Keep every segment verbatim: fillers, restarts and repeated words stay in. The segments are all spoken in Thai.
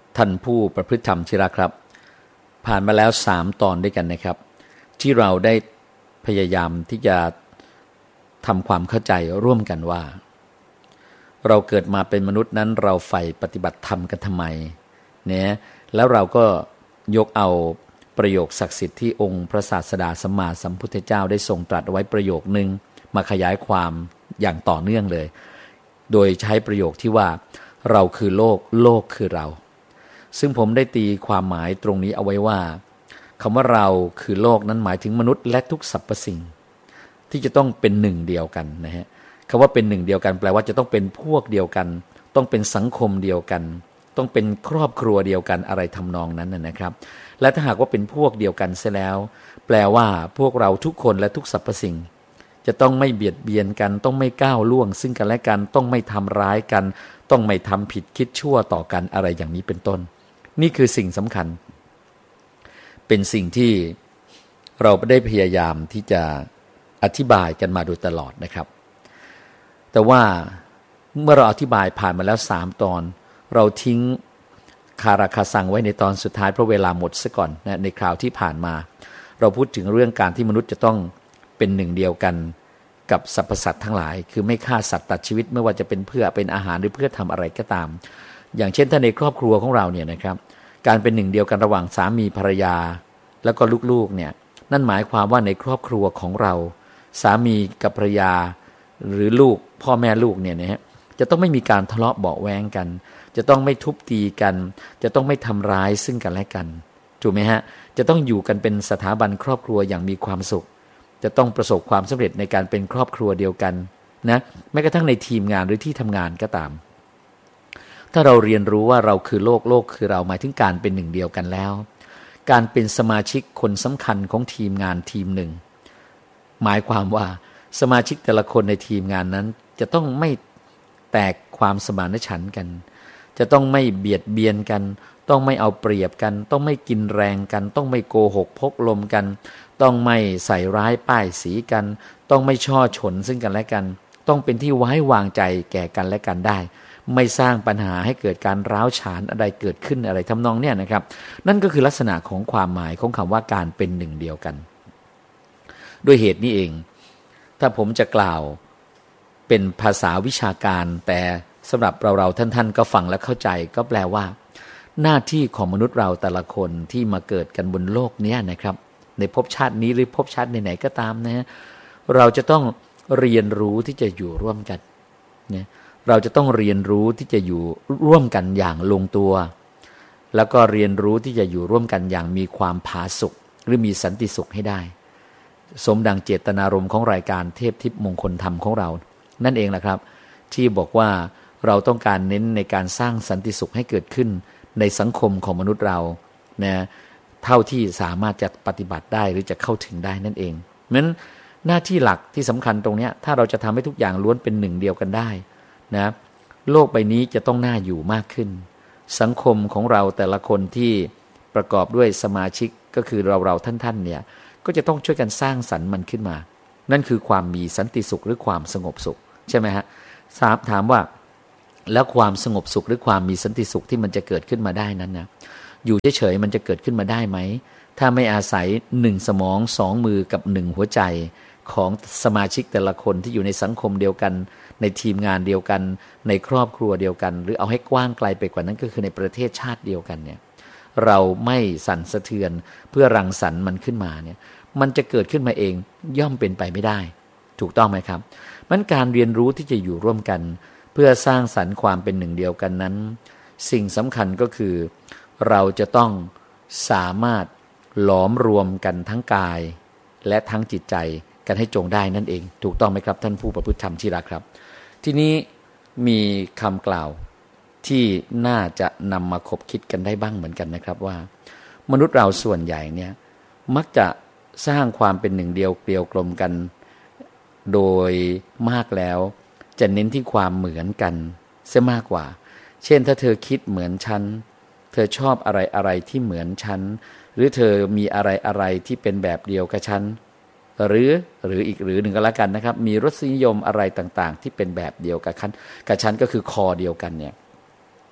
ท่านผู้ประพฤติธรรมที่รักครับผ่านมาแล้วสามตอนด้วยกันนะครับที่เราได้พยายามที่จะทำความเข้าใจร่วมกันว่าเราเกิดมาเป็นมนุษย์นั้นเราใฝ่ปฏิบัติธรรมกันทำไมเนี่ยแล้วเราก็ยกเอาประโยคศักดิ์สิทธิ์ที่องค์พระศาสดาสัมมาสัมพุทธเจ้าได้ทรงตรัสไว้ประโยคนึงมาขยายความอย่างต่อเนื่องเลยโดยใช้ประโยคที่ว่าเราคือโลกโลกคือเราซึ่งผมได้ตีความหมายตรงนี้เอาไว้ว่าคำว่าเราคือโลกนั้นหมายถึงมนุษย์และทุกสรรพสิ่งที่จะต้องเป็นหนึ่งเดียวกันนะฮะคำว่าเป็นหนึ่งเดียวกันแปลว่าจะต้องเป็นพวกเดียวกันต้องเป็นสังคมเดียวกันต้องเป็นครอบครัวเดียวกันอะไรทำนองนั้นนะครับและถ้าหากว่าเป็นพวกเดียวกันเสียแล้วแปลว่าพวกเราทุกคนและทุกสรรพสิ่งจะต้องไม่เบียดเบียนกันต้องไม่ก้าวล่วงซึ่งกันและกันต้องไม่ทำร้ายกันต้องไม่ทำผิดคิดชั่วต่อกันอะไรอย่างนี้เป็นต้นนี่คือสิ่งสำคัญเป็นสิ่งที่เราได้พยายามที่จะอธิบายกันมาโดยตลอดนะครับแต่ว่าเมื่อเราอธิบายผ่านมาแล้วสามตอนเราทิ้งคาราคาซังไว้ในตอนสุดท้ายเพราะเวลาหมดซะก่อนนะในคราวที่ผ่านมาเราพูดถึงเรื่องการที่มนุษย์จะต้องเป็นหนึ่งเดียวกันกับสรรพสัตว์ทั้งหลายคือไม่ฆ่าสัตว์ตัดชีวิตไม่ว่าจะเป็นเพื่อเป็นอาหารหรือเพื่อทำอะไรก็ตามอย่างเช่นถ้าในครอบครัวของเราเนี่ยนะครับการเป็นหนึ่งเดียวกันระหว่างสามีภรรยาแล้วก็ลูกๆเนี่ยนั่นหมายความว่าในครอบครัวของเราสามีกับภรรยาหรือลูกพ่อแม่ลูกเนี่ยนะฮะจะต้องไม่มีการทะเลาะเบาะแว้งกันจะต้องไม่ทุบตีกันจะต้องไม่ทำร้ายซึ่งกันและกันถูกไหมฮะจะต้องอยู่กันเป็นสถาบันครอบครัวอย่างมีความสุขจะต้องประสบความสำเร็จในการเป็นครอบครัวเดียวกันนะแม้กระทั่งในทีมงานหรือที่ทำงานก็ตามถ้าเราเรียนรู้ว่าเราคือโลกโลกคือเราหมายถึงการเป็นหนึ่งเดียวกันแล้วการเป็นสมาชิกคนสำคัญของทีมงานทีมหนึ่งหมายความว่าสมาชิกแต่ละคนในทีมงานนั้นจะต้องไม่แตกความสมานฉันท์กันจะต้องไม่เบียดเบียนกันต้องไม่เอาเปรียบกันต้องไม่กินแรงกันต้องไม่โกหกพกลมกันต้องไม่ใส่ร้ายป้ายสีกันต้องไม่ช่อฉนซึ่งกันและกันต้องเป็นที่ไว้วางใจแก่กันและกันได้ไม่สร้างปัญหาให้เกิดการร้าวฉานอะไรเกิดขึ้นอะไรทำนองเนี้ยนะครับนั่นก็คือลักษณะของความหมายของคำว่าการเป็นหนึ่งเดียวกันด้วยเหตุนี้เองถ้าผมจะกล่าวเป็นภาษาวิชาการแต่สำหรับเราเราท่านๆก็ฟังและเข้าใจก็แปลว่าหน้าที่ของมนุษย์เราแต่ละคนที่มาเกิดกันบนโลกนี้นะครับในภพชาตินี้หรือภพชาติไหนๆก็ตามนะเราจะต้องเรียนรู้ที่จะอยู่ร่วมกันเนี่ยเราจะต้องเรียนรู้ที่จะอยู่ร่วมกันอย่างลงตัวแล้วก็เรียนรู้ที่จะอยู่ร่วมกันอย่างมีความผาสุกหรือมีสันติสุขให้ได้สมดังเจตนารมณ์ของรายการเทพทิพย์มงคลธรรมของเรานั่นเองแหละครับที่บอกว่าเราต้องการเน้นในการสร้างสันติสุขให้เกิดขึ้นในสังคมของมนุษย์เรานะเท่าที่สามารถจะปฏิบัติได้หรือจะเข้าถึงได้นั่นเองเพราะฉะนั้นหน้าที่หลักที่สำคัญตรงนี้ถ้าเราจะทำให้ทุกอย่างล้วนเป็นหนึ่งเดียวกันได้นะโลกใบนี้จะต้องน่าอยู่มากขึ้นสังคมของเราแต่ละคนที่ประกอบด้วยสมาชิกก็คือเราเราท่านๆเนี่ยก็จะต้องช่วยกันสร้างสรรค์มันขึ้นมานั่นคือความมีสันติสุขหรือความสงบสุขใช่ไหมฮะถามว่าแล้วความสงบสุขหรือความมีสันติสุขที่มันจะเกิดขึ้นมาได้นั้นนะอยู่เฉยๆมันจะเกิดขึ้นมาได้ไหมถ้าไม่อาศัยหนึ่งสมองสองมือกับหนึ่งหัวใจของสมาชิกแต่ละคนที่อยู่ในสังคมเดียวกันในทีมงานเดียวกันในครอบครัวเดียวกันหรือเอาให้กว้างไกลไปกว่านั้นก็คือในประเทศชาติเดียวกันเนี่ยเราไม่สั่นสะเทือนเพื่อรังสรรค์มันขึ้นมาเนี่ยมันจะเกิดขึ้นมาเองย่อมเป็นไปไม่ได้ถูกต้องไหมครับมันการเรียนรู้ที่จะอยู่ร่วมกันเพื่อสร้างสรรค์ความเป็นหนึ่งเดียวกันนั้นสิ่งสำคัญก็คือเราจะต้องสามารถหลอมรวมกันทั้งกายและทั้งจิตใจกันให้จงได้นั่นเองถูกต้องไหมครับท่านผู้ประพฤติธรรมที่รักครับทีนี้มีคำกล่าวที่น่าจะนำมาคบคิดกันได้บ้างเหมือนกันนะครับว่ามนุษย์เราส่วนใหญ่เนี่ยมักจะสร้างความเป็นหนึ่งเดียวเกลียวกลมกันโดยมากแล้วจะเน้นที่ความเหมือนกันเสียมากกว่าเช่นถ้าเธอคิดเหมือนฉันเธอชอบอะไรอะไรที่เหมือนฉันหรือเธอมีอะไรอะไรที่เป็นแบบเดียวกับฉันหรือหรืออีกหรือหนึ่งก็แล้วกันนะครับมีรสนิยมอะไรต่างๆที่เป็นแบบเดียวกับฉันกับฉันก็คือคอเดียวกันเนี่ย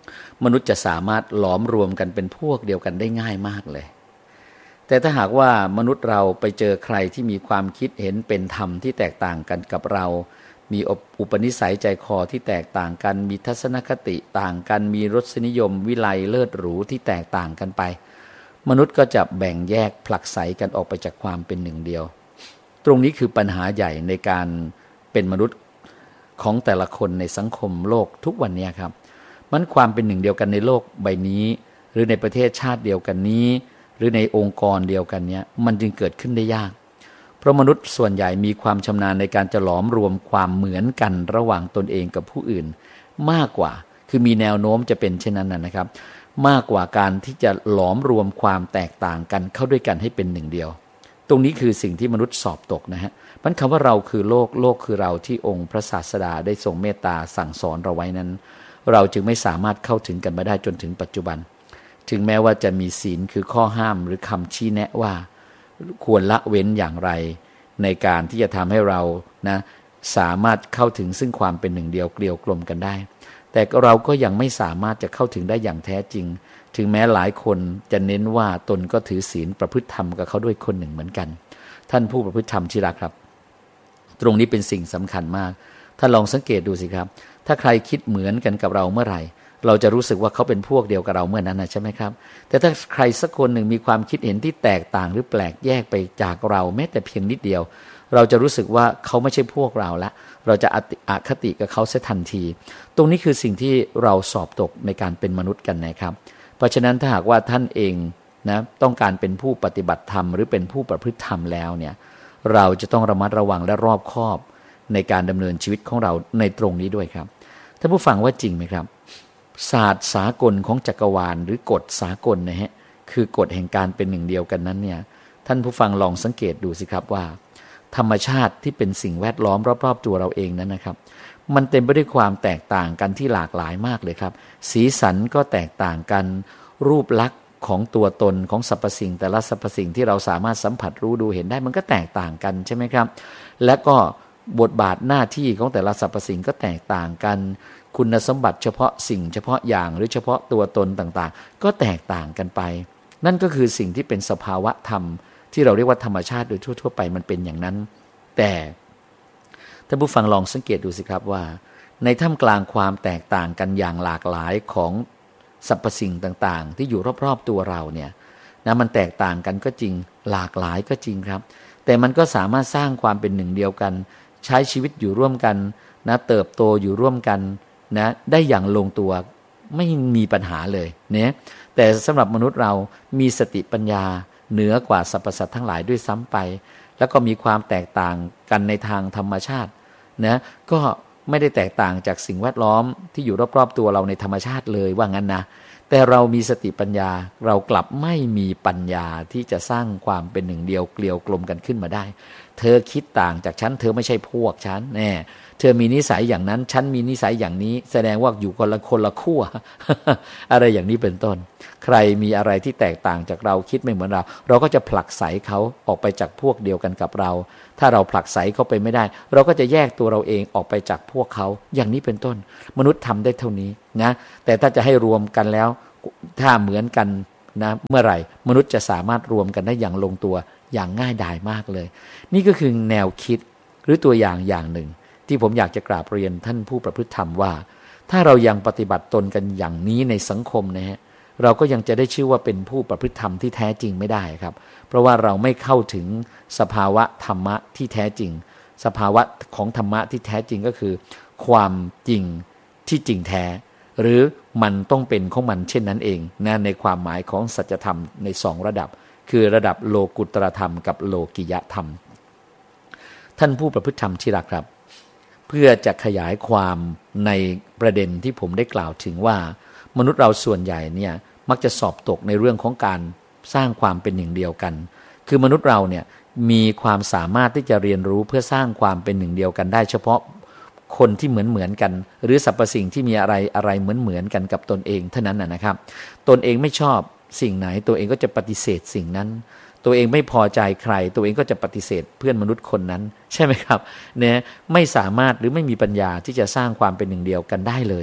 มนุษย์จะสามารถหลอมรวมกันเป็นพวกเดียวกันได้ง่ายมากเลยแต่ถ้าหากว่ามนุษย์เราไปเจอใครที่มีความคิดเห็นเป็นธรรมที่แตกต่างกันกับเรามีอุปนิสัยใจคอที่แตกต่างกันมีทัศนคติต่างกันมีรสนิยมวิไลเลิศหรูที่แตกต่างกันไปมนุษย์ก็จะแบ่งแยกผลักไสกันออกไปจากความเป็นหนึ่งเดียวตรงนี้คือปัญหาใหญ่ในการเป็นมนุษย์ของแต่ละคนในสังคมโลกทุกวันนี้ครับมันความเป็นหนึ่งเดียวกันในโลกใบนี้หรือในประเทศชาติเดียวกันนี้หรือในองค์กรเดียวกันเนี้ยมันจึงเกิดขึ้นได้ยากเพราะมนุษย์ส่วนใหญ่มีความชำนาญในการจะหลอมรวมความเหมือนกันระหว่างตนเองกับผู้อื่นมากกว่าคือมีแนวโน้มจะเป็นเช่นนั้นนะครับมากกว่าการที่จะหลอมรวมความแตกต่างกันเข้าด้วยกันให้เป็นหนึ่งเดียวตรงนี้คือสิ่งที่มนุษย์สอบตกนะฮะมันคำว่าเราคือโลกโลกคือเราที่องค์พระศาสดาได้ทรงเมตตาสั่งสอนเราไว้นั้นเราจึงไม่สามารถเข้าถึงกันมาได้จนถึงปัจจุบันถึงแม้ว่าจะมีศีลคือข้อห้ามหรือคำชี้แนะว่าควรละเว้นอย่างไรในการที่จะทำให้เรานะสามารถเข้าถึงซึ่งความเป็นหนึ่งเดียวเกลียวกลมกันได้แต่เราก็ยังไม่สามารถจะเข้าถึงได้อย่างแท้จริงถึงแม้หลายคนจะเน้นว่าตนก็ถือศีลประพฤติธรรมกับเขาด้วยคนหนึ่งเหมือนกันท่านผู้ประพฤติธรรมที่รักครับตรงนี้เป็นสิ่งสำคัญมากท่านลองสังเกตดูสิครับถ้าใครคิดเหมือนกันกับเราเมื่อไหร่เราจะรู้สึกว่าเขาเป็นพวกเดียวกับเราเมื่อนั้นนะใช่ไหมครับแต่ถ้าใครสักคนหนึ่งมีความคิดเห็นที่แตกต่างหรือแปลกแยกไปจากเราแม้แต่เพียงนิดเดียวเราจะรู้สึกว่าเขาไม่ใช่พวกเราละเราจะอคติกับเขาเสียทันทีตรงนี้คือสิ่งที่เราสอบตกในการเป็นมนุษย์กันนะครับเพราะฉะนั้นถ้าหากว่าท่านเองนะต้องการเป็นผู้ปฏิบัติธรรมหรือเป็นผู้ประพฤติธรรมแล้วเนี่ยเราจะต้องระมัดระวังและรอบคอบในการดำเนินชีวิตของเราในตรงนี้ด้วยครับท่านผู้ฟังว่าจริงไหมครับศาสตร์สากลของจักรวาลหรือกฎสากลนะฮะคือกฎแห่งการเป็นหนึ่งเดียวกันนั้นเนี่ยท่านผู้ฟังลองสังเกตดูสิครับว่าธรรมชาติที่เป็นสิ่งแวดล้อมรอบๆตัวเราเองนั้นนะครับมันเต็มไปด้วยความแตกต่างกันที่หลากหลายมากเลยครับสีสันก็แตกต่างกันรูปลักษณ์ของตัวตนของสรรพสิ่งแต่ละสรรพสิ่งที่เราสามารถสัมผัสรู้ดูเห็นได้มันก็แตกต่างกันใช่ไหมครับและก็บทบาทหน้าที่ของแต่ละสรรพสิ่งก็แตกต่างกันคุณสมบัติเฉพาะสิ่งเฉพาะอย่างหรือเฉพาะตัวตนต่างๆก็แตกต่างกันไปนั่นก็คือสิ่งที่เป็นสภาวะธรรมที่เราเรียกว่าธรรมชาติโดยทั่วๆไปมันเป็นอย่างนั้นแต่ท่านผู้ฟังลองสังเกตดูสิครับว่าในท่ามกลางความแตกต่างกันอย่างหลากหลายของสรรพสิ่งต่างๆที่อยู่รอบๆตัวเราเนี่ยนะมันแตกต่างกันก็จริงหลากหลายก็จริงครับแต่มันก็สามารถสร้างความเป็นหนึ่งเดียวกันใช้ชีวิตอยู่ร่วมกันนะเติบโตอยู่ร่วมกันนะได้อย่างลงตัวไม่มีปัญหาเลยเนี่ยแต่สำหรับมนุษย์เรามีสติปัญญาเหนือกว่าสรรพสัตว์ทั้งหลายด้วยซ้ำไปแล้วก็มีความแตกต่างกันในทางธรรมชาตินะก็ไม่ได้แตกต่างจากสิ่งแวดล้อมที่อยู่รอบๆตัวเราในธรรมชาติเลยว่างั้นนะแต่เรามีสติปัญญาเรากลับไม่มีปัญญาที่จะสร้างความเป็นหนึ่งเดียวเกลียวกลมกันขึ้นมาได้เธอคิดต่างจากฉันเธอไม่ใช่พวกฉันแน่เธอมีนิสัยอย่างนั้นฉันมีนิสัยอย่างนี้แสดงว่าอยู่คนละคนละขั้ว อะไรอย่างนี้เป็นต้นใครมีอะไรที่แตกต่างจากเราคิดไม่เหมือนเราเราก็จะผลักไสเขาออกไปจากพวกเดียวกันกับเราถ้าเราผลักไสเขาไปไม่ได้เราก็จะแยกตัวเราเองออกไปจากพวกเขาอย่างนี้เป็นต้นมนุษย์ทำได้เท่านี้นะแต่ถ้าจะให้รวมกันแล้วถ้าเหมือนกันนะเมื่อไหร่มนุษย์จะสามารถรวมกันได้อย่างลงตัวอย่างง่ายดายมากเลยนี่ก็คือแนวคิดหรือตัวอย่างอย่างหนึ่งที่ผมอยากจะกราบเรียนท่านผู้ประพฤติธรรมว่าถ้าเรายังปฏิบัติตนกันอย่างนี้ในสังคมนะฮะเราก็ยังจะได้ชื่อว่าเป็นผู้ประพฤติธรรมที่แท้จริงไม่ได้ครับเพราะว่าเราไม่เข้าถึงสภาวะธรรมะที่แท้จริงสภาวะของธรรมะที่แท้จริงก็คือความจริงที่จริงแท้หรือมันต้องเป็นของมันเช่นนั้นเองนะในความหมายของสัจธรรมในสองระดับคือระดับโลกุตตรธรรมกับโลกิยธรรมท่านผู้ประพฤติธรรมที่รักครับเพื่อจะขยายความในประเด็นที่ผมได้กล่าวถึงว่ามนุษย์เราส่วนใหญ่เนี่ยมักจะสอบตกในเรื่องของการสร้างความเป็นหนึ่งเดียวกันคือมนุษย์เราเนี่ยมีความสามารถที่จะเรียนรู้เพื่อสร้างความเป็นหนึ่งเดียวกันได้เฉพาะคนที่เหมือนเหมือนกันหรือสรรพสิ่งที่มีอะไรอะไรเหมือนเหมือนกันกับตนเองเท่านั้นนะครับตนเองไม่ชอบสิ่งไหนตัวเองก็จะปฏิเสธสิ่งนั้นตัวเองไม่พอใจใครตัวเองก็จะปฏิเสธเพื่อนมนุษย์คนนั้นใช่ไหมครับเนี่ยไม่สามารถหรือไม่มีปัญญาที่จะสร้างความเป็นหนึ่งเดียวกันได้เลย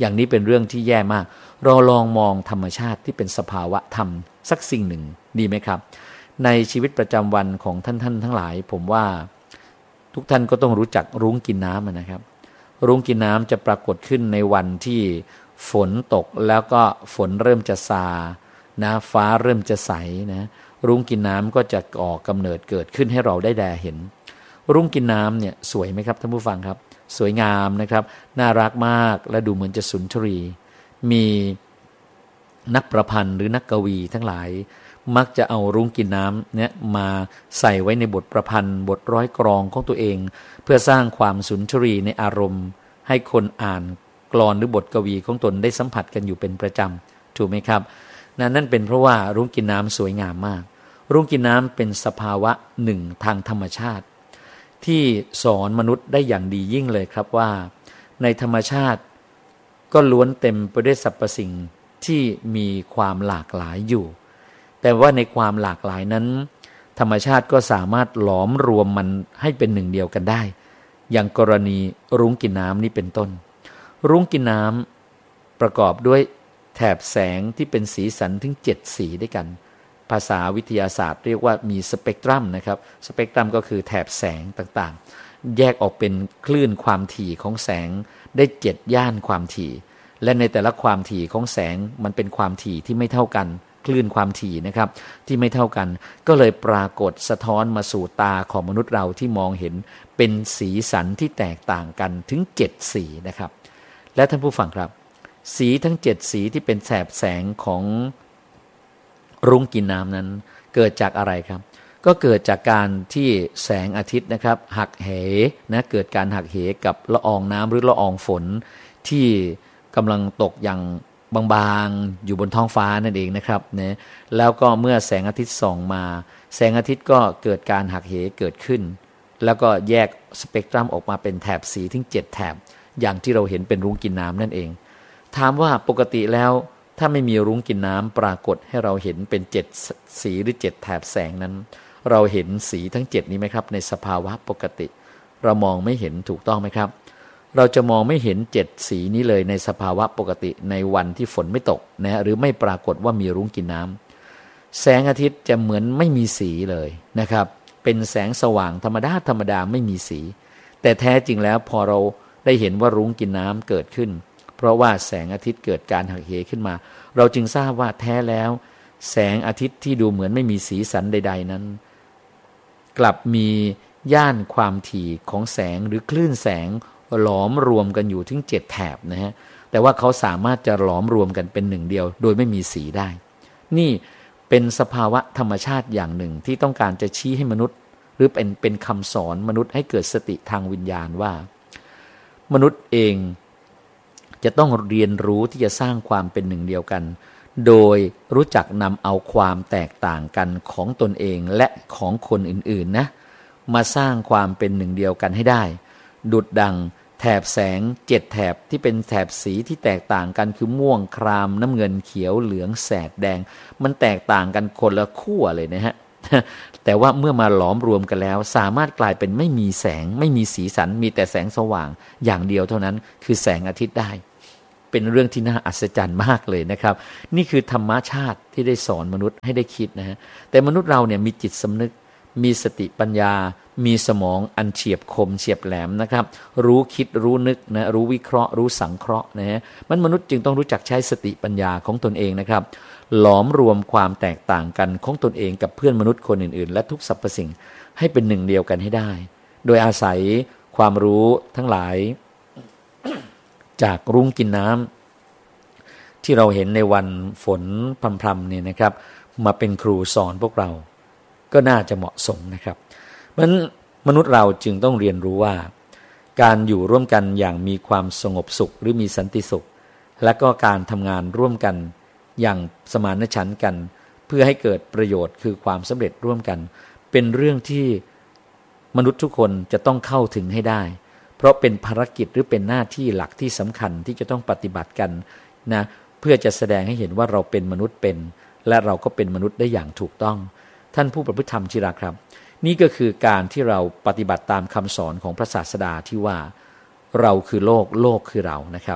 อย่างนี้เป็นเรื่องที่แย่มากเราลองมองธรรมชาติที่เป็นสภาวะธรรมสักสิ่งหนึ่งดีไหมครับในชีวิตประจำวันของท่านท่านทั้งหลายผมว่าทุกท่านก็ต้องรู้จักรุ้งกินน้ำนะครับรุ้งกินน้ำจะปรากฏขึ้นในวันที่ฝนตกแล้วก็ฝนเริ่มจะซานะฟ้าเริ่มจะใสนะรุ้งกินน้ำก็จะก่อกำเนิดเกิดขึ้นให้เราได้แลเห็นรุ้งกินน้ำเนี่ยสวยไหมครับท่านผู้ฟังครับสวยงามนะครับน่ารักมากและดูเหมือนจะสุนทรีมีนักประพันธ์หรือนักกวีทั้งหลายมักจะเอารุ้งกินน้ำเนี่ยมาใส่ไว้ในบทประพันธ์บทร้อยกลอนของตัวเองเพื่อสร้างความสุนทรีในอารมณ์ให้คนอ่านกลอนหรือบทกวีของตนได้สัมผัสกันอยู่เป็นประจำถูกไหมครับนั่นนั่นเป็นเพราะว่ารุ้งกินน้ำสวยงามมากรุ้งกินน้ำเป็นสภาวะหนึ่งทางธรรมชาติที่สอนมนุษย์ได้อย่างดียิ่งเลยครับว่าในธรรมชาติก็ล้วนเต็มไปด้วยสรรพสิ่งที่มีความหลากหลายอยู่แต่ว่าในความหลากหลายนั้นธรรมชาติก็สามารถหลอมรวมมันให้เป็นหนึ่งเดียวกันได้อย่างกรณีรุ้งกินน้ำนี่เป็นต้นรุ้งกินน้ำประกอบด้วยแถบแสงที่เป็นสีสันถึงเจ็ดสีด้วยกันภาษาวิทยาศาสตร์เรียกว่ามีสเปกตรัมนะครับสเปกตรัมก็คือแถบแสงต่างๆแยกออกเป็นคลื่นความถี่ของแสงได้เจ็ดย่านความถี่และในแต่ละความถี่ของแสงมันเป็นความถี่ที่ไม่เท่ากันคลื่นความถี่นะครับที่ไม่เท่ากันก็เลยปรากฏสะท้อนมาสู่ตาของมนุษย์เราที่มองเห็นเป็นสีสันที่แตกต่างกันถึงเจ็ดสีนะครับและท่านผู้ฟังครับสีทั้งเจ็ดสีที่เป็นแสบแสงของรุ้งกินน้ำนั้นเกิดจากอะไรครับก็เกิดจากการที่แสงอาทิตย์นะครับหักเหนะเกิดการหักเหกับละอองน้ำหรือละอองฝนที่กำลังตกอย่างบางๆอยู่บนท้องฟ้านั่นเองนะครับนะแล้วก็เมื่อแสงอาทิตย์ส่องมาแสงอาทิตย์ก็เกิดการหักเหเกิดขึ้นแล้วก็แยกสเปกตรัมออกมาเป็นแถบสีถึงเจ็ดแถบอย่างที่เราเห็นเป็นรุ้งกินน้ำนั่นเองถามว่าปกติแล้วถ้าไม่มีรุ้งกินน้ำปรากฏให้เราเห็นเป็นเจ็ดสีหรือเจ็ดแถบแสงนั้นเราเห็นสีทั้งเจ็ดนี้ไหมครับในสภาวะปกติเรามองไม่เห็นถูกต้องไหมครับเราจะมองไม่เห็นเจ็ดสีนี้เลยในสภาวะปกติในวันที่ฝนไม่ตกนะหรือไม่ปรากฏว่ามีรุ้งกินน้ำแสงอาทิตย์จะเหมือนไม่มีสีเลยนะครับเป็นแสงสว่างธรรมดาธรรมดาไม่มีสีแต่แท้จริงแล้วพอเราได้เห็นว่ารุ้งกินน้ำเกิดขึ้นเพราะว่าแสงอาทิตย์เกิดการหักเหขึ้นมาเราจึงทราบว่าแท้แล้วแสงอาทิตย์ที่ดูเหมือนไม่มีสีสันใดๆนั้นกลับมีย่านความถี่ของแสงหรือคลื่นแสงหลอมรวมกันอยู่ถึงเจ็ดแถบนะฮะแต่ว่าเขาสามารถจะหลอมรวมกันเป็นหนึ่งเดียวโดยไม่มีสีได้นี่เป็นสภาวะธรรมชาติอย่างหนึ่งที่ต้องการจะชี้ให้มนุษย์หรือเป็นเป็นคำสอนมนุษย์ให้เกิดสติทางวิญญาณว่ามนุษย์เองจะต้องเรียนรู้ที่จะสร้างความเป็นหนึ่งเดียวกันโดยรู้จักนำเอาความแตกต่างกันของตนเองและของคนอื่นๆนะมาสร้างความเป็นหนึ่งเดียวกันให้ได้ดุจดังแถบแสงเจ็ดแถบที่เป็นแถบสีที่แตกต่างกันคือม่วงครามน้ำเงินเขียวเหลืองแสดแดงมันแตกต่างกันคนละขั้วเลยนะฮะแต่ว่าเมื่อมาหลอมรวมกันแล้วสามารถกลายเป็นไม่มีแสงไม่มีสีสันมีแต่แสงสว่างอย่างเดียวเท่านั้นคือแสงอาทิตย์ได้เป็นเรื่องที่น่าอัศจรรย์มากเลยนะครับนี่คือธรรมชาติที่ได้สอนมนุษย์ให้ได้คิดนะฮะแต่มนุษย์เราเนี่ยมีจิตสำนึกมีสติปัญญามีสมองอันเฉียบคมเฉียบแหลมนะครับรู้คิดรู้นึกนะรู้วิเคราะห์รู้สังเคราะห์นะฮะมันมนุษย์จึงต้องรู้จักใช้สติปัญญาของตนเองนะครับหลอมรวมความแตกต่างกันของตนเองกับเพื่อนมนุษย์คนอื่นๆและทุกสรรพสิ่งให้เป็นหนึ่งเดียวกันให้ได้โดยอาศัยความรู้ทั้งหลายจากรุ้งกินน้ำที่เราเห็นในวันฝนพรำๆเนี่ยนะครับมาเป็นครูสอนพวกเราก็น่าจะเหมาะสมนะครับเพราะฉะนั้นมนุษย์เราจึงต้องเรียนรู้ว่าการอยู่ร่วมกันอย่างมีความสงบสุขหรือมีสันติสุขและก็การทำงานร่วมกันอย่างสมานฉันท์กันเพื่อให้เกิดประโยชน์คือความสำเร็จร่วมกันเป็นเรื่องที่มนุษย์ทุกคนจะต้องเข้าถึงให้ได้เพราะเป็นภารกิจหรือเป็นหน้าที่หลักที่สำคัญที่จะต้องปฏิบัติกันนะเพื่อจะแสดงให้เห็นว่าเราเป็นมนุษย์เป็นและเราก็เป็นมนุษย์ได้อย่างถูกต้องท่านผู้ประพฤติธรรมที่รักครับนี่ก็คือการที่เราปฏิบัติตามคำสอนของพระศาสดาที่ว่าเราคือโลกโลกคือเรานะครับ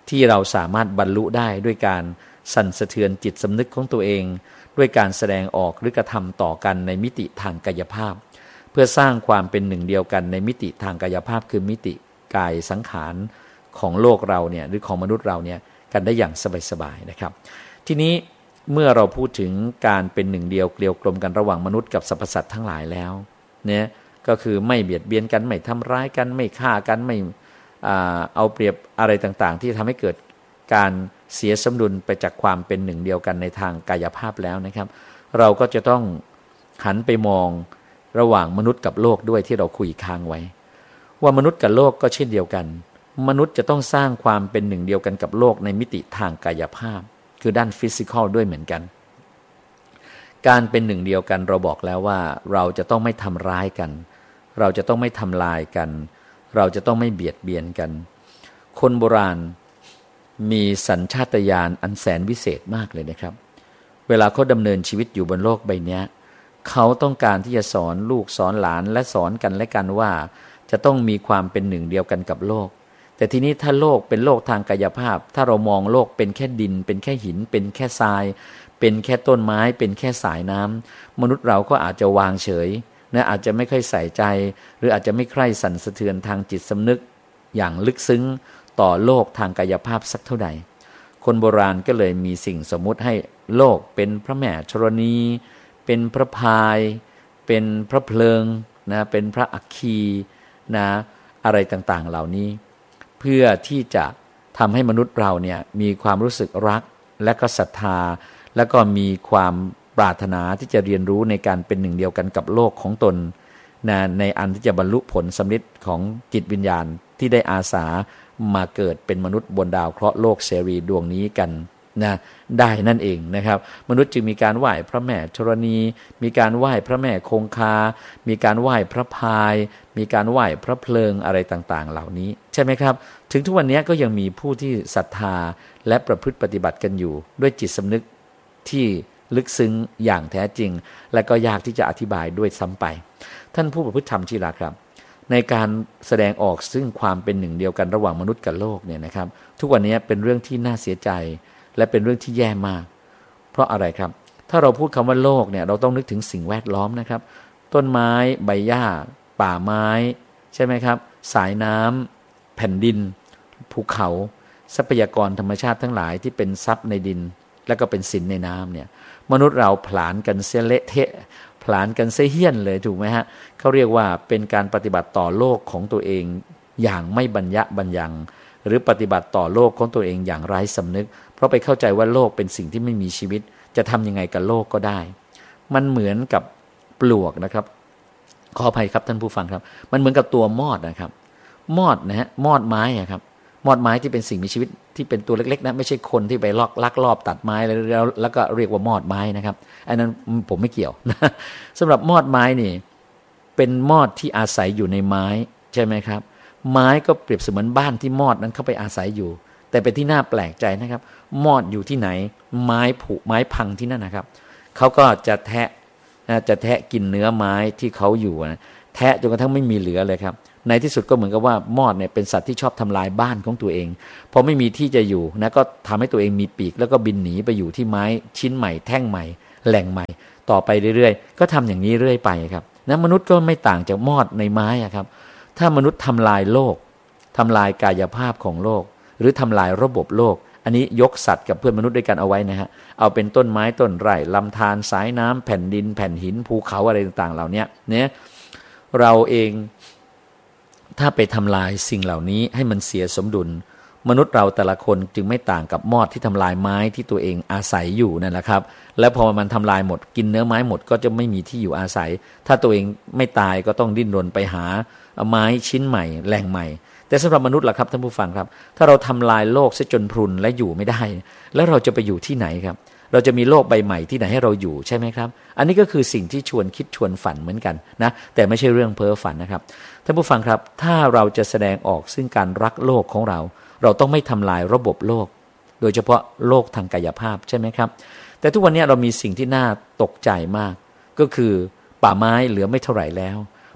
ที่เราสามารถบรรลุได้ด้วยการสั่นสะเทือนจิตสำนึกของตัวเองด้วยการแสดงออกหรือกระทำต่อกันในมิติทางกายภาพเพื่อสร้างความเป็นหนึ่งเดียวกันในมิติทางกายภาพคือมิติกายสังขารของโลกเราเนี่ยหรือของมนุษย์เราเนี่ยกันได้อย่างสบายๆนะครับทีนี้เมื่อเราพูดถึงการเป็นหนึ่งเดียวเกลียวกลมกันระหว่างมนุษย์กับสรรพสัตว์ทั้งหลายแล้วเนี่ยก็คือไม่เบียดเบียนกันไม่ทำร้ายกันไม่ฆ่ากันไม่เอาเปรียบอะไรต่างๆที่ทำให้เกิดการเสียสมดุลไปจากความเป็นหนึ่งเดียวกันในทางกายภาพแล้วนะครับเราก็จะต้องหันไปมองระหว่างมนุษย์กับโลกด้วยที่เราคุยค้างไว้ว่ามนุษย์กับโลกก็เช่นเดียวกันมนุษย์จะต้องสร้างความเป็นหนึ่งเดียวกันกับโลกในมิติทางกายภาพคือด้านฟิสิกอลด้วยเหมือนกันการเป็นหนึ่งเดียวกันเราบอกแล้วว่าเราจะต้องไม่ทำร้ายกันเราจะต้องไม่ทำลายกันเราจะต้องไม่เบียดเบียนกันคนโบราณมีสัญชาตญาณอันแสนวิเศษมากเลยนะครับเวลาเขาดำเนินชีวิตอยู่บนโลกใบนี้เขาต้องการที่จะสอนลูกสอนหลานและสอนกันและกันว่าจะต้องมีความเป็นหนึ่งเดียวกันกับโลกแต่ทีนี้ถ้าโลกเป็นโลกทางกายภาพถ้าเรามองโลกเป็นแค่ดินเป็นแค่หินเป็นแค่ทรายเป็นแค่ต้นไม้เป็นแค่สายน้ำมนุษย์เราก็อาจจะวางเฉยนะอาจจะไม่ค่อยใส่ใจหรืออาจจะไม่ใคร่สั่นสะเทือนทางจิตสำนึกอย่างลึกซึ้งต่อโลกทางกายภาพสักเท่าใดคนโบราณก็เลยมีสิ่งสมมุติให้โลกเป็นพระแม่ธรณีเป็นพระพายเป็นพระเพลิงนะเป็นพระอัคคีนะอะไรต่างๆเหล่านี้เพื่อที่จะทำให้มนุษย์เราเนี่ยมีความรู้สึกรักและก็ศรัทธาและก็มีความปรารถนาที่จะเรียนรู้ในการเป็นหนึ่งเดียวกันกับโลกของตนนะในอันที่จะบรรลุผลสำเร็จของจิตวิญญาณที่ได้อาสามาเกิดเป็นมนุษย์บนดาวเคราะห์โลกเสรีดวงนี้กันนะได้นั่นเองนะครับมนุษย์จึงมีการไหว้พระแม่ธรณีมีการไหว้พระแม่คงคามีการไหว้พระพายมีการไหว้พระเพลิงอะไรต่างๆเหล่านี้ใช่ไหมครับถึงทุกวันนี้ก็ยังมีผู้ที่ศรัทธาและประพฤติปฏิบัติกันอยู่ด้วยจิตสำนึกที่ลึกซึ้งอย่างแท้จริงและก็ยากที่จะอธิบายด้วยซ้ำไปท่านผู้ประพฤติธรรมที่รักครับในการแสดงออกซึ่งความเป็นหนึ่งเดียวกันระหว่างมนุษย์กับโลกเนี่ยนะครับทุกวันนี้เป็นเรื่องที่น่าเสียใจและเป็นเรื่องที่แย่มากเพราะอะไรครับถ้าเราพูดคำว่าโลกเนี่ยเราต้องนึกถึงสิ่งแวดล้อมนะครับต้นไม้ใบหญ้าป่าไม้ใช่ไหมครับสายน้ำแผ่นดินภูเขาทรัพยากรธรรมชาติทั้งหลายที่เป็นทรัพย์ในดินและก็เป็นสินในน้ำเนี่ยมนุษย์เราผลาญกันเสียเละเทะผลาญกันเสียเหี้ยนเลยถูกไหมฮะเขาเรียกว่าเป็นการปฏิบัติต่อโลกของตัวเองอย่างไม่บรรยะบรรยังหรือปฏิบัติต่อโลกของตัวเองอย่างไร้สำนึกเพราะไปเข้าใจว่าโลกเป็นสิ่งที่ไม่มีชีวิตจะทำยังไงกับโลกก็ได้มันเหมือนกับปลวกนะครับขออภัยครับท่านผู้ฟังครับมันเหมือนกับตัวมอดนะครับมอดนะฮะมอดไม้อะครับมอดไม้ที่เป็นสิ่งมีชีวิตที่เป็นตัวเล็กๆนะไม่ใช่คนที่ไปลอกลักลอบตัดไม้แล้วแล้วก็เรียกว่ามอดไม้นะครับอันนั้นผมไม่เกี่ยวนะสำหรับมอดไม้นี่เป็นมอดที่อาศัยอยู่ในไม้ใช่ไหมครับไม้ก็เปรียบเสมือนบ้านที่มอดนั้นเข้าไปอาศัยอยู่แต่เป็นที่น่าแปลกใจนะครับมอดอยู่ที่ไหนไม้ผุไม้พังที่นั่นนะครับเขาก็จะแทะจะแทะกินเนื้อไม้ที่เขาอยู่นะแทะจนกระทั่งไม่มีเหลือเลยครับในที่สุดก็เหมือนกับว่ามอดเนี่ยเป็นสัตว์ที่ชอบทำลายบ้านของตัวเองพอไม่มีที่จะอยู่นะก็ทำให้ตัวเองมีปีกแล้วก็บินหนีไปอยู่ที่ไม้ชิ้นใหม่แท่งใหม่แหล่งใหม่ต่อไปเรื่อยๆก็ทำอย่างนี้เรื่อยไปครับนะมนุษย์ก็ไม่ต่างจากมอดในไม้อะครับถ้ามนุษย์ทำลายโลกทำลายกายภาพของโลกหรือทำลายระบบโลกอันนี้ยกสัตว์กับเพื่อนมนุษย์ด้วยกันเอาไว้นะฮะเอาเป็นต้นไม้ต้นไร่ลำธารสายน้ำแผ่นดินแผ่นหินภูเขาอะไรต่างๆเหล่านี้เนี่ยเราเองถ้าไปทำลายสิ่งเหล่านี้ให้มันเสียสมดุลมนุษย์เราแต่ละคนจึงไม่ต่างกับมอดที่ทำลายไม้ที่ตัวเองอาศัยอยู่นั่นแหละครับแล้วพอมันทำลายหมดกินเนื้อไม้หมดก็จะไม่มีที่อยู่อาศัยถ้าตัวเองไม่ตายก็ต้องดิ้นรนไปหาไม้ชิ้นใหม่แหล่งใหม่แต่สำหรับมนุษย์ล่ะครับท่านผู้ฟังครับถ้าเราทำลายโลกซะจนพรุนและอยู่ไม่ได้แล้วเราจะไปอยู่ที่ไหนครับเราจะมีโลกใบใหม่ที่ไหนให้เราอยู่ใช่ไหมครับอันนี้ก็คือสิ่งที่ชวนคิดชวนฝันเหมือนกันนะแต่ไม่ใช่เรื่องเพ้อฝันนะครับท่านผู้ฟังครับถ้าเราจะแสดงออกซึ่งการรักโลกของเราเราต้องไม่ทำลายระบบโลกโดยเฉพาะโลกทางกายภาพใช่ไหมครับแต่ทุกวันนี้เรามีสิ่งที่น่าตกใจมากก็คือป่าไม้เหลือไม่เท่าไหร่แล้ว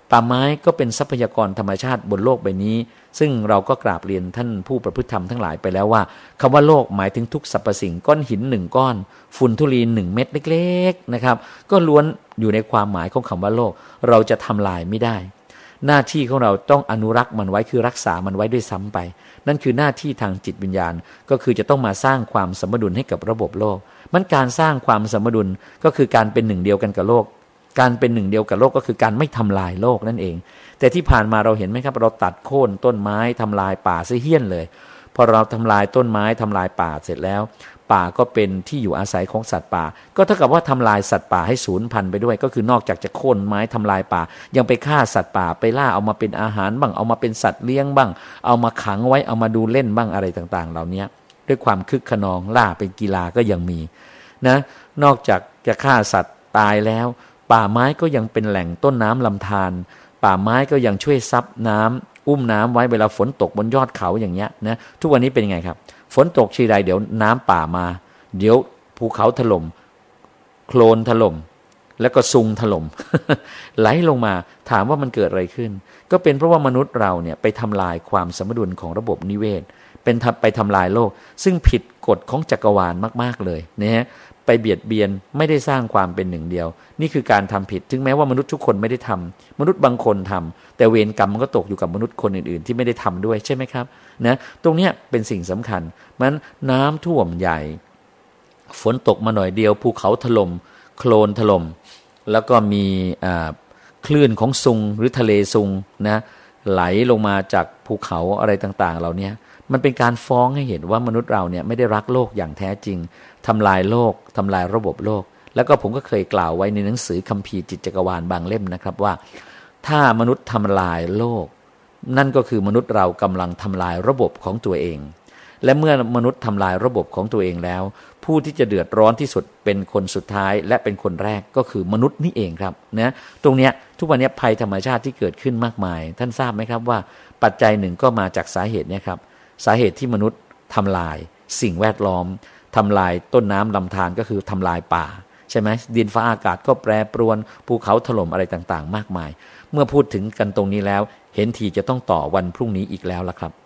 ป่าไม้ก็เป็นทรัพยากรธรรมชาติบนโลกใบนี้ซึ่งเราก็กราบเรียนท่านผู้ประพฤติธรรมทั้งหลายไปแล้วว่าคำว่าโลกหมายถึงทุกสรรพสิ่งก้อนหินหนึ่งก้อนฝุ่นธุลีหนึ่งเม็ดเล็กๆนะครับก็ล้วนอยู่ในความหมายของคำว่าโลกเราจะทำลายไม่ได้หน้าที่ของเราต้องอนุรักษ์มันไว้คือรักษามันไว้ด้วยซ้ำไปนั่นคือหน้าที่ทางจิตวิญญาณก็คือจะต้องมาสร้างความสมดุลให้กับระบบโลกมันการสร้างความสมดุลก็คือการเป็นหนึ่งเดียวกันกับโลกการเป็นหนึ่งเดียวกับโลกก็คือการไม่ทำลายโลกนั่นเองแต่ที่ผ่านมาเราเห็นไหมครับเราตัดโค่นต้นไม้ทำลายป่าซะเหี้ยนเลยพอเราทำลายต้นไม้ทำลายป่าเสร็จแล้วป่าก็เป็นที่อยู่อาศัยของสัตว์ป่าก็เท่ากับว่าทำลายสัตว์ป่าให้สูญพันธุ์ไปด้วยก็คือนอกจากจะโค่นไม้ทำลายป่ายังไปฆ่าสัตว์ป่าไปล่าเอามาเป็นอาหารบ้างเอามาเป็นสัตว์เลี้ยงบ้างเอามาขังไว้เอามาดูเล่นบ้างอะไรต่างๆเหล่านี้ด้วยความคึกขนองล่าเป็นกีฬาก็ยังมีนะนอกจากจะฆ่าสัตว์ตายแล้วป่าไม้ก็ยังเป็นแหล่งต้นน้ำลำธารป่าไม้ก็ยังช่วยซับน้ำอุ้มน้ำไว้เวลาฝนตกบนยอดเขาอย่างเงี้ยนะทุกวันนี้เป็นยังไงครับฝนตกทีไรเดี๋ยวน้ำป่ามาเดี๋ยวภูเขาถล่มโคลนถล่มแล้วก็ซุงถล่ม ไหลลงมาถามว่ามันเกิดอะไรขึ้นก็เป็นเพราะว่ามนุษย์เราเนี่ยไปทำลายความสมดุลของระบบนิเวศเป็นไปทำลายโลกซึ่งผิดกฎของจักรวาลมากๆเลยนะฮะไปเบียดเบียนไม่ได้สร้างความเป็นหนึ่งเดียวนี่คือการทำผิดถึงแม้ว่ามนุษย์ทุกคนไม่ได้ทำมนุษย์บางคนทำแต่เวรกรรมมันก็ตกอยู่กับมนุษย์คนอื่นๆที่ไม่ได้ทำด้วยใช่ไหมครับนะตรงนี้เป็นสิ่งสำคัญมันน้ำท่วมใหญ่ฝนตกมาหน่อยเดียวภูเขาถล่มโคลนถล่มแล้วก็มีคลื่นของซุงหรือทะเลซุงนะไหลลงมาจากภูเขาอะไรต่างๆเหล่านี้มันเป็นการฟ้องให้เห็นว่ามนุษย์เราเนี่ยไม่ได้รักโลกอย่างแท้จริงทำลายโลกทำลายระบบโลกแล้วก็ผมก็เคยกล่าวไว้ในหนังสือคัมภีร์จิตจักรวาลบางเล่มนะครับว่าถ้ามนุษย์ทำลายโลกนั่นก็คือมนุษย์เรากำลังทำลายระบบของตัวเองและเมื่อมนุษย์ทำลายระบบของตัวเองแล้วผู้ที่จะเดือดร้อนที่สุดเป็นคนสุดท้ายและเป็นคนแรกก็คือมนุษย์นี่เองครับนะตรงเนี้ยทุกวันนี้ภัยธรรมชาติที่เกิดขึ้นมากมายท่านทราบไหมครับว่าปัจจัยหนึ่งก็มาจากสาเหตุนี้ครับสาเหตุที่มนุษย์ทำลายสิ่งแวดล้อมทำลายต้นน้ำลำธารก็คือทำลายป่าใช่ไหมดินฟ้าอากาศก็แปรปรวนภูเขาถล่มอะไรต่างๆมากมายเมื่อพูดถึงกันตรงนี้แล้วเห็นทีจะต้องต่อวันพรุ่งนี้อีกแล้วล่ะครับ